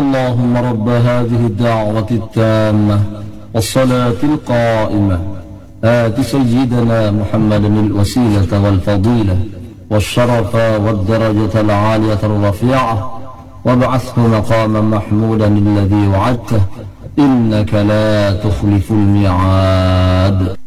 اللهم رب هذه الدعوة التامة والصلاة القائمة آت سيدنا محمد الوسيلة والفضيلة والشرف والدرجة العالية الرفيعة وابعثه مقاما محمودا الذي وعدته إنك لا تخلف الميعاد.